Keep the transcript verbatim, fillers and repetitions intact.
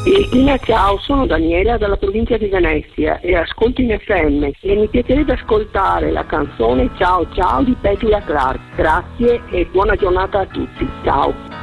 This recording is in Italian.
Cristina, ciao, sono Daniela dalla provincia di Venezia e ascolto in F M e mi piacerebbe ascoltare la canzone Ciao Ciao di Petula Clark. Grazie e buona giornata a tutti. Ciao.